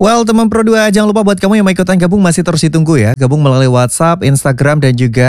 Well, teman Pro 2, jangan lupa buat kamu yang mau ikutan gabung masih terus ditunggu ya. Gabung melalui WhatsApp, Instagram, dan juga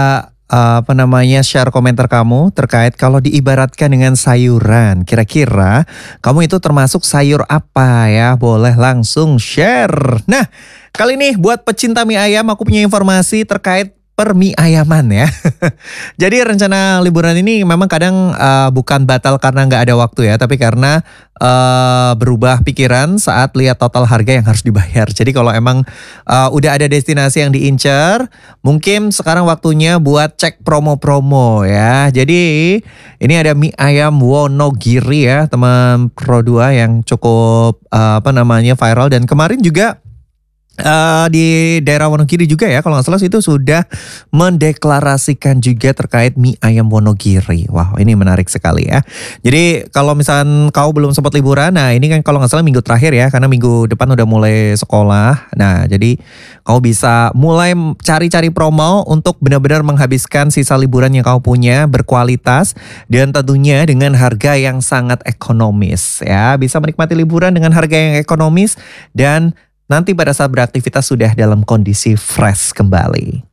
share komentar kamu terkait kalau diibaratkan dengan sayuran. Kira-kira kamu itu termasuk sayur apa ya? Boleh langsung share. Nah, kali ini buat pecinta mie ayam aku punya informasi terkait mie ayaman ya. Jadi rencana liburan ini memang kadang bukan batal karena nggak ada waktu ya, tapi karena berubah pikiran saat lihat total harga yang harus dibayar. Jadi kalau emang udah ada destinasi yang diincar, mungkin sekarang waktunya buat cek promo-promo ya. Jadi ini ada mie ayam Wonogiri ya, teman Pro 2 yang cukup viral, dan kemarin juga di daerah Wonogiri juga ya, kalau nggak salah itu sudah mendeklarasikan juga terkait mie ayam Wonogiri. Wow, ini menarik sekali ya. Jadi kalau misalkan kau belum sempat liburan, nah ini kan kalau nggak salah minggu terakhir ya, karena minggu depan udah mulai sekolah. Nah jadi kau bisa mulai cari-cari promo untuk benar-benar menghabiskan sisa liburan yang kau punya berkualitas dan tentunya dengan harga yang sangat ekonomis ya. Bisa menikmati liburan dengan harga yang ekonomis dan nanti pada saat beraktivitas sudah dalam kondisi fresh kembali.